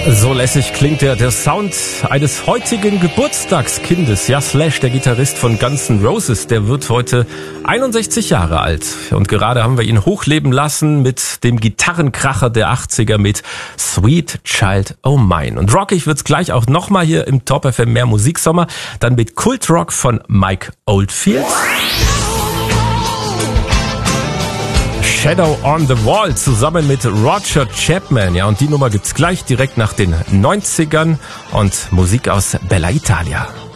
So lässig klingt der Sound eines heutigen Geburtstagskindes. Ja, Slash, der Gitarrist von Guns N' Roses, der wird heute 61 Jahre alt. Und gerade haben wir ihn hochleben lassen mit dem Gitarrenkracher der 80er mit Sweet Child O' Mine. Und rockig wird's gleich auch nochmal hier im Top FM Mehr Musiksommer. Dann mit Kultrock von Mike Oldfield. Shadow on the Wall zusammen mit Roger Chapman. Ja, und die Nummer gibt's gleich direkt nach den 90ern und Musik aus Bella Italia.